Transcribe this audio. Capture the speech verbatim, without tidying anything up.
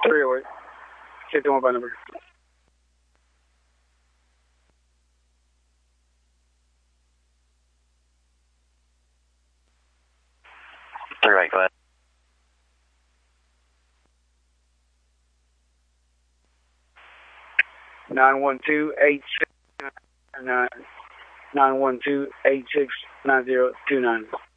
three oh eight. fifty-one by number. three oh eight, go ahead. nine one two, eight six nine nine one two, eight six nine zero two nine.